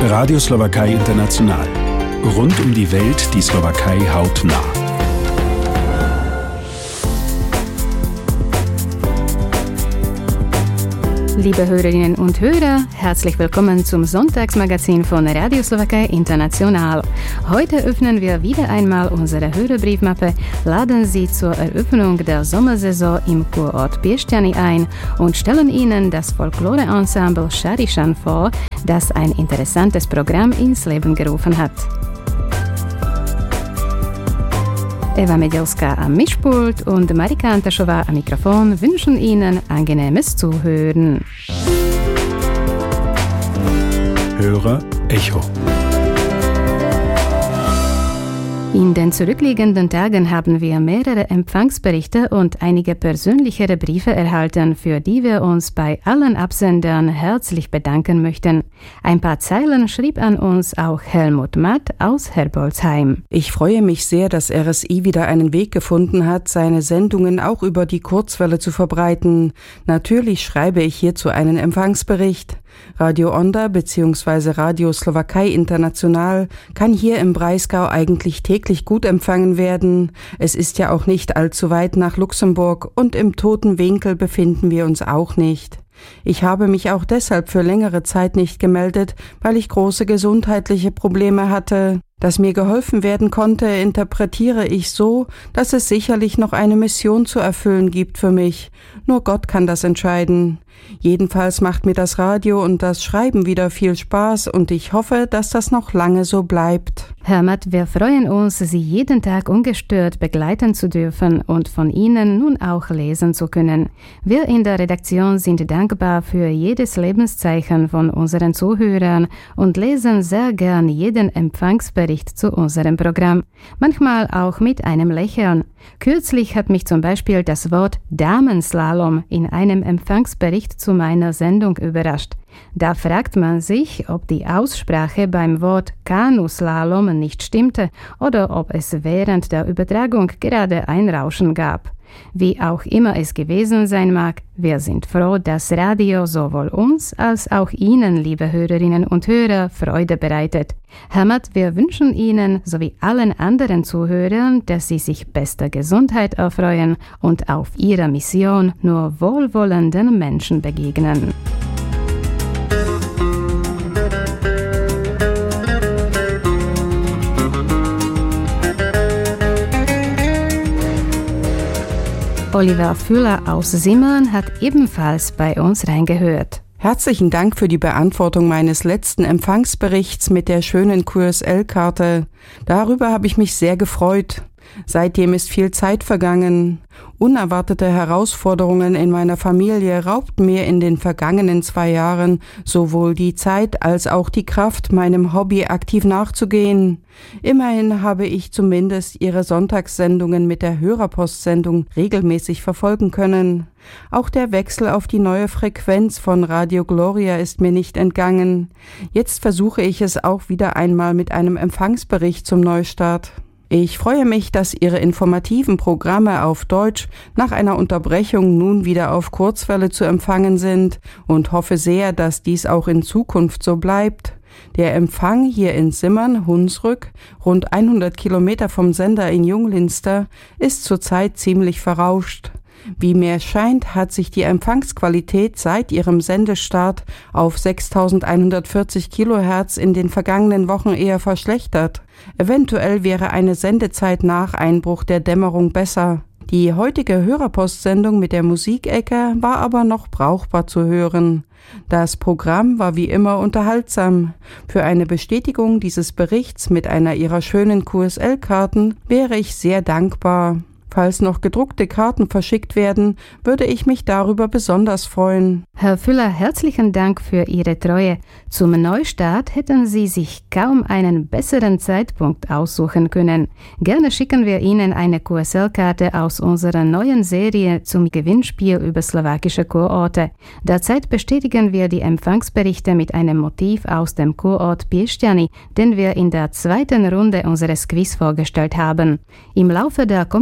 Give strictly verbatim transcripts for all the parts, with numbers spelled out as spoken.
Radio Slowakei International. Rund um die Welt die Slowakei hautnah. Liebe Hörerinnen und Hörer, herzlich willkommen zum Sonntagsmagazin von Radio Slowakei International. Heute öffnen wir wieder einmal unsere Hörerbriefmappe, laden Sie zur Eröffnung der Sommersaison im Kurort Piešťany ein und stellen Ihnen das Folklore-Ensemble Šarišan vor, das ein interessantes Programm ins Leben gerufen hat. Eva Medielska am Mischpult und Marika Antašová am Mikrofon wünschen Ihnen angenehmes Zuhören. Hörer Echo. In den zurückliegenden Tagen haben wir mehrere Empfangsberichte und einige persönlichere Briefe erhalten, für die wir uns bei allen Absendern herzlich bedanken möchten. Ein paar Zeilen schrieb an uns auch Helmut Matt aus Herbolzheim. Ich freue mich sehr, dass R S I wieder einen Weg gefunden hat, seine Sendungen auch über die Kurzwelle zu verbreiten. Natürlich schreibe ich hierzu einen Empfangsbericht. Radio Onda bzw. Radio Slowakei International kann hier im Breisgau eigentlich täglich gut empfangen werden. Es ist ja auch nicht allzu weit nach Luxemburg und im Toten Winkel befinden wir uns auch nicht. Ich habe mich auch deshalb für längere Zeit nicht gemeldet, weil ich große gesundheitliche Probleme hatte. Dass mir geholfen werden konnte, interpretiere ich so, dass es sicherlich noch eine Mission zu erfüllen gibt für mich. Nur Gott kann das entscheiden. Jedenfalls macht mir das Radio und das Schreiben wieder viel Spaß und ich hoffe, dass das noch lange so bleibt. Herr Matt, wir freuen uns, Sie jeden Tag ungestört begleiten zu dürfen und von Ihnen nun auch lesen zu können. Wir in der Redaktion sind dankbar für jedes Lebenszeichen von unseren Zuhörern und lesen sehr gern jeden Empfangsbericht zu unserem Programm, manchmal auch mit einem Lächeln. Kürzlich hat mich zum Beispiel das Wort Damenslalom in einem Empfangsbericht zu meiner Sendung überrascht. Da fragt man sich, ob die Aussprache beim Wort Kanuslalom nicht stimmte oder ob es während der Übertragung gerade ein Rauschen gab. Wie auch immer es gewesen sein mag, wir sind froh, dass Radio sowohl uns als auch Ihnen, liebe Hörerinnen und Hörer, Freude bereitet. Herr Matt, wir wünschen Ihnen sowie allen anderen Zuhörern, dass Sie sich bester Gesundheit erfreuen und auf Ihrer Mission nur wohlwollenden Menschen begegnen. Oliver Füller aus Simmern hat ebenfalls bei uns reingehört. Herzlichen Dank für die Beantwortung meines letzten Empfangsberichts mit der schönen Q S L-Karte. Darüber habe ich mich sehr gefreut. Seitdem ist viel Zeit vergangen. Unerwartete Herausforderungen in meiner Familie raubten mir in den vergangenen zwei Jahren sowohl die Zeit als auch die Kraft, meinem Hobby aktiv nachzugehen. Immerhin habe ich zumindest Ihre Sonntagssendungen mit der Hörerpostsendung regelmäßig verfolgen können. Auch der Wechsel auf die neue Frequenz von Radio Gloria ist mir nicht entgangen. Jetzt versuche ich es auch wieder einmal mit einem Empfangsbericht zum Neustart. Ich freue mich, dass Ihre informativen Programme auf Deutsch nach einer Unterbrechung nun wieder auf Kurzwelle zu empfangen sind und hoffe sehr, dass dies auch in Zukunft so bleibt. Der Empfang hier in Simmern, Hunsrück, rund hundert Kilometer vom Sender in Junglinster, ist zurzeit ziemlich verrauscht. Wie mir scheint, hat sich die Empfangsqualität seit ihrem Sendestart auf sechstausendeinhundertvierzig Kilohertz in den vergangenen Wochen eher verschlechtert. Eventuell wäre eine Sendezeit nach Einbruch der Dämmerung besser. Die heutige Hörerpostsendung mit der Musikecke war aber noch brauchbar zu hören. Das Programm war wie immer unterhaltsam. Für eine Bestätigung dieses Berichts mit einer Ihrer schönen Q S L-Karten wäre ich sehr dankbar. Falls noch gedruckte Karten verschickt werden, würde ich mich darüber besonders freuen. Herr Füller, herzlichen Dank für Ihre Treue. Zum Neustart hätten Sie sich kaum einen besseren Zeitpunkt aussuchen können. Gerne schicken wir Ihnen eine Q S L-Karte aus unserer neuen Serie zum Gewinnspiel über slowakische Kurorte. Derzeit bestätigen wir die Empfangsberichte mit einem Motiv aus dem Kurort Piešťany, den wir in der zweiten Runde unseres Quiz vorgestellt haben. Im Laufe der kommenden Monate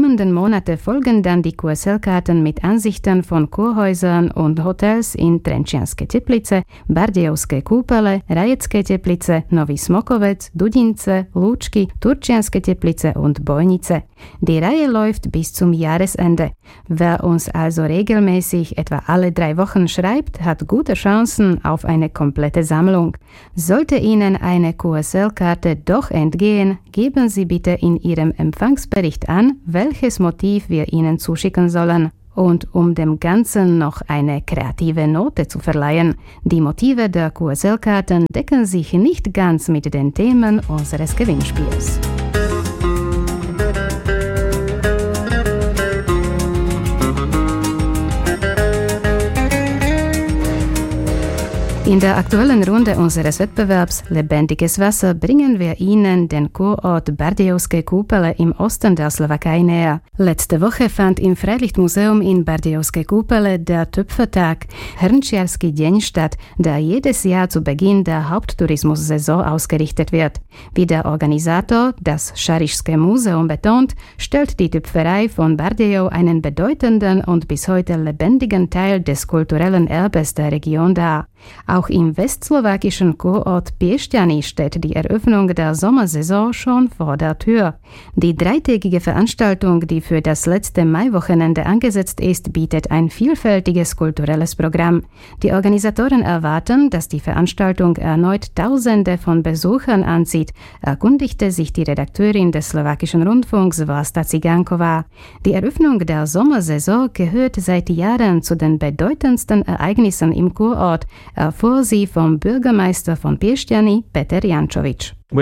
Monate folgen dann die Q S L-Karten mit Ansichten von Kurhäusern und Hotels in Trenčianske Teplice, Bardejovské Kúpele, Rajecké Teplice, Nový Smokovec, Dudince, Lúčky, Turčianske Teplice und Bojnice. Die Reihe läuft bis zum Jahresende. Wer uns also regelmäßig etwa alle drei Wochen schreibt, hat gute Chancen auf eine komplette Sammlung. Sollte Ihnen eine Q S L-Karte doch entgehen, geben Sie bitte in Ihrem Empfangsbericht an, welches Motiv wir Ihnen zuschicken sollen. Und um dem Ganzen noch eine kreative Note zu verleihen, die Motive der Q S L-Karten decken sich nicht ganz mit den Themen unseres Gewinnspiels. In der aktuellen Runde unseres Wettbewerbs Lebendiges Wasser bringen wir Ihnen den Kurort Bardejovské Kúpele im Osten der Slowakei näher. Letzte Woche fand im Freilichtmuseum in Bardejovské Kúpele der Töpfertag, Hrnčiarsky deň statt, der jedes Jahr zu Beginn der Haupttourismussaison ausgerichtet wird. Wie der Organisator, das Šarišské Museum, betont, stellt die Töpferei von Bardejov einen bedeutenden und bis heute lebendigen Teil des kulturellen Erbes der Region dar. Auch im westslowakischen Kurort Piešťany steht die Eröffnung der Sommersaison schon vor der Tür. Die dreitägige Veranstaltung, die für das letzte Maiwochenende angesetzt ist, bietet ein vielfältiges kulturelles Programm. Die Organisatoren erwarten, dass die Veranstaltung erneut Tausende von Besuchern anzieht, erkundigte sich die Redakteurin des slowakischen Rundfunks Vlasta Cigánkova. Die Eröffnung der Sommersaison gehört seit Jahren zu den bedeutendsten Ereignissen im Kurort, erfuhr sie vom Bürgermeister von Piešťany, Peter Jančovič. Es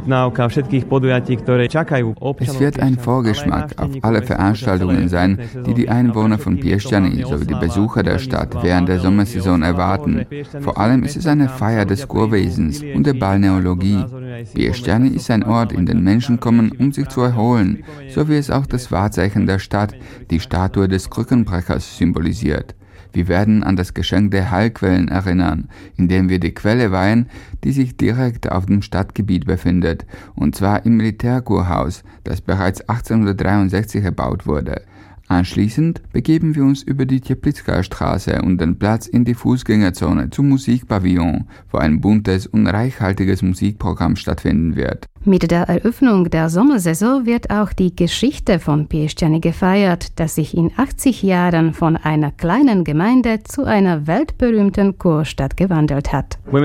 wird ein Vorgeschmack auf alle Veranstaltungen sein, die die Einwohner von Piešťany sowie die Besucher der Stadt während der Sommersaison erwarten. Vor allem ist es eine Feier des Kurwesens und der Balneologie. Piešťany ist ein Ort, in den Menschen kommen, um sich zu erholen, so wie es auch das Wahrzeichen der Stadt, die Statue des Krückenbrechers, symbolisiert. Wir werden an das Geschenk der Heilquellen erinnern, indem wir die Quelle weihen, die sich direkt auf dem Stadtgebiet befindet, und zwar im Militärkurhaus, das bereits achtzehnhundertdreiundsechzig erbaut wurde. Anschließend begeben wir uns über die Teplitská Straße und den Platz in die Fußgängerzone zum Musikpavillon, wo ein buntes und reichhaltiges Musikprogramm stattfinden wird. Mit der Eröffnung der Sommersaison wird auch die Geschichte von Piešťany gefeiert, das sich in achtzig Jahren von einer kleinen Gemeinde zu einer weltberühmten Kurstadt gewandelt hat. Wir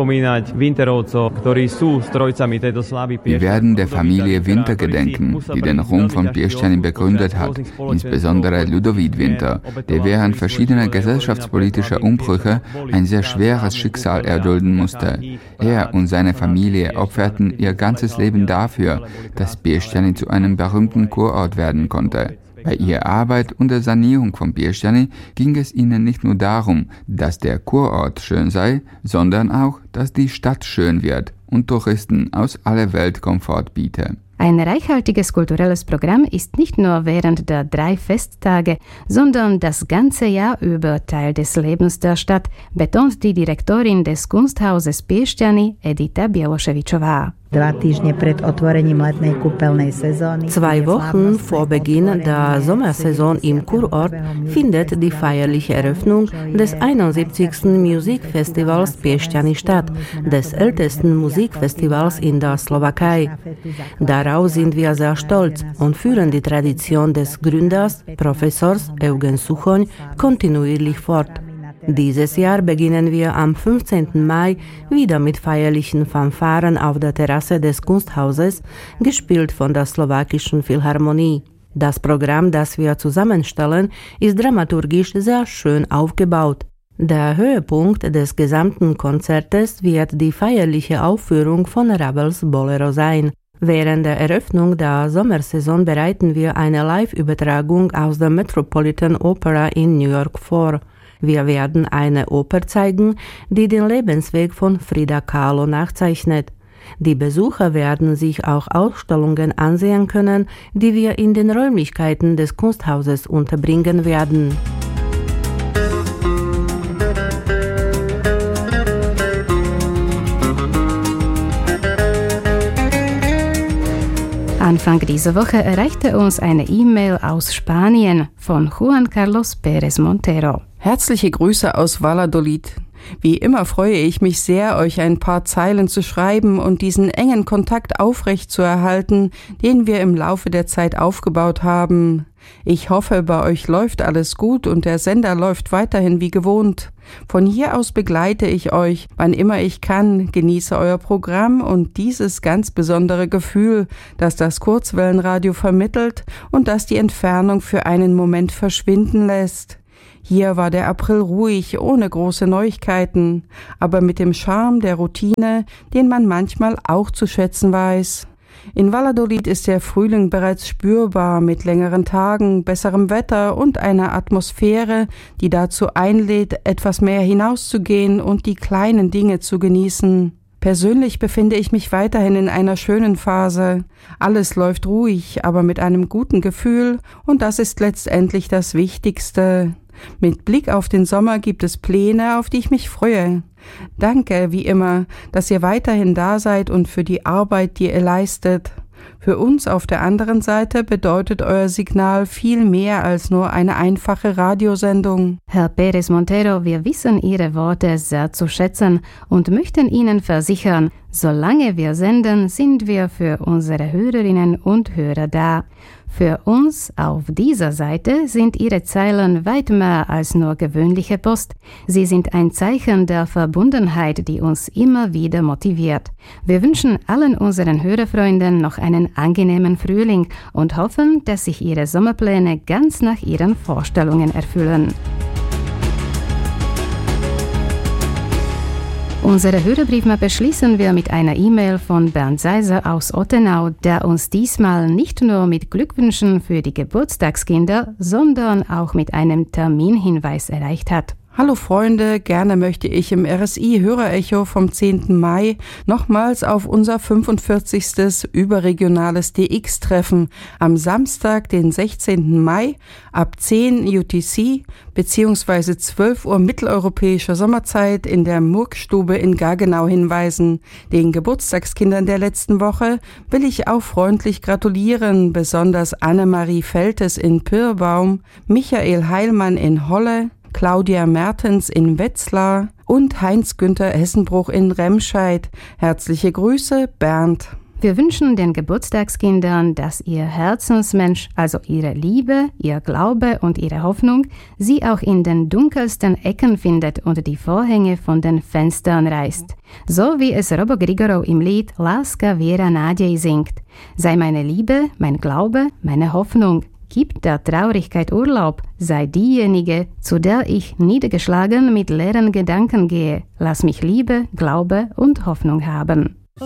werden der Familie Winter gedenken, die den Ruhm von Piešťany begründet hat, insbesondere Ludovít Winter, der während verschiedener gesellschaftspolitischer Umbrüche ein sehr schweres Schicksal erdulden musste. Er und seine Familie opferten ihr ganzes Leben dafür, dass Piešťany zu einem berühmten Kurort werden konnte. Bei ihrer Arbeit und der Sanierung von Piešťany ging es ihnen nicht nur darum, dass der Kurort schön sei, sondern auch, dass die Stadt schön wird und Touristen aus aller Welt Komfort biete. Ein reichhaltiges kulturelles Programm ist nicht nur während der drei Festtage, sondern das ganze Jahr über Teil des Lebens der Stadt, betont die Direktorin des Kunsthauses Piešťany, Edita Bieloševičová. Zwei Wochen vor Beginn der Sommersaison im Kurort findet die feierliche Eröffnung des einundsiebzigsten Musikfestivals Piešťany statt, des ältesten Musikfestivals in der Slowakei. Darauf sind wir sehr stolz und führen die Tradition des Gründers, Professors Eugen Suchoň, kontinuierlich fort. Dieses Jahr beginnen wir am fünfzehnten Mai wieder mit feierlichen Fanfaren auf der Terrasse des Kunsthauses, gespielt von der slowakischen Philharmonie. Das Programm, das wir zusammenstellen, ist dramaturgisch sehr schön aufgebaut. Der Höhepunkt des gesamten Konzertes wird die feierliche Aufführung von Ravels Bolero sein. Während der Eröffnung der Sommersaison bereiten wir eine Live-Übertragung aus der Metropolitan Opera in New York vor. Wir werden eine Oper zeigen, die den Lebensweg von Frida Kahlo nachzeichnet. Die Besucher werden sich auch Ausstellungen ansehen können, die wir in den Räumlichkeiten des Kunsthauses unterbringen werden. Anfang dieser Woche erreichte uns eine E-Mail aus Spanien von Juan Carlos Pérez Montero. Herzliche Grüße aus Valladolid. Wie immer freue ich mich sehr, euch ein paar Zeilen zu schreiben und diesen engen Kontakt aufrechtzuerhalten, den wir im Laufe der Zeit aufgebaut haben. Ich hoffe, bei euch läuft alles gut und der Sender läuft weiterhin wie gewohnt. Von hier aus begleite ich euch, wann immer ich kann, genieße euer Programm und dieses ganz besondere Gefühl, das das Kurzwellenradio vermittelt und das die Entfernung für einen Moment verschwinden lässt. Hier war der April ruhig, ohne große Neuigkeiten, aber mit dem Charme der Routine, den man manchmal auch zu schätzen weiß. In Valladolid ist der Frühling bereits spürbar mit längeren Tagen, besserem Wetter und einer Atmosphäre, die dazu einlädt, etwas mehr hinauszugehen und die kleinen Dinge zu genießen. Persönlich befinde ich mich weiterhin in einer schönen Phase. Alles läuft ruhig, aber mit einem guten Gefühl und das ist letztendlich das Wichtigste. Mit Blick auf den Sommer gibt es Pläne, auf die ich mich freue. Danke, wie immer, dass ihr weiterhin da seid und für die Arbeit, die ihr leistet. Für uns auf der anderen Seite bedeutet euer Signal viel mehr als nur eine einfache Radiosendung. Herr Pérez Montero, wir wissen Ihre Worte sehr zu schätzen und möchten Ihnen versichern, solange wir senden, sind wir für unsere Hörerinnen und Hörer da. Für uns auf dieser Seite sind Ihre Zeilen weit mehr als nur gewöhnliche Post. Sie sind ein Zeichen der Verbundenheit, die uns immer wieder motiviert. Wir wünschen allen unseren Hörerfreunden noch einen angenehmen Frühling und hoffen, dass sich Ihre Sommerpläne ganz nach Ihren Vorstellungen erfüllen. Unsere Hörerbriefmappe schließen wir mit einer E-Mail von Bernd Seiser aus Ottenau, der uns diesmal nicht nur mit Glückwünschen für die Geburtstagskinder, sondern auch mit einem Terminhinweis erreicht hat. Hallo Freunde, gerne möchte ich im R S I-Hörerecho vom zehnten Mai nochmals auf unser fünfundvierzigstes überregionales D X-Treffen am Samstag, den sechzehnten Mai ab zehn U T C bzw. zwölf Uhr mitteleuropäischer Sommerzeit in der Murkstube in Gaggenau hinweisen. Den Geburtstagskindern der letzten Woche will ich auch freundlich gratulieren, besonders Annemarie Feltes in Pirbaum, Michael Heilmann in Holle, Claudia Mertens in Wetzlar und Heinz-Günther Hessenbruch in Remscheid. Herzliche Grüße, Bernd. Wir wünschen den Geburtstagskindern, dass ihr Herzensmensch, also ihre Liebe, ihr Glaube und ihre Hoffnung, sie auch in den dunkelsten Ecken findet und die Vorhänge von den Fenstern reißt. So wie es Robo Grigorow im Lied Láska Viera Nádej singt. Sei meine Liebe, mein Glaube, meine Hoffnung. Gib der Traurigkeit Urlaub, sei diejenige, zu der ich niedergeschlagen mit leeren Gedanken gehe. Lass mich Liebe, Glaube und Hoffnung haben.